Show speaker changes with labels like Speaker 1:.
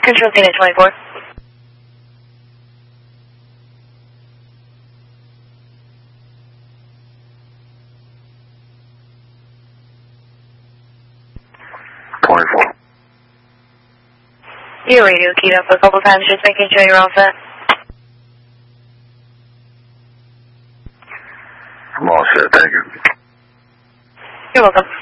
Speaker 1: Control Unit 24. Your radio keyed up a couple times, just making sure you're all set.
Speaker 2: I'm all set, thank you.
Speaker 1: You're welcome.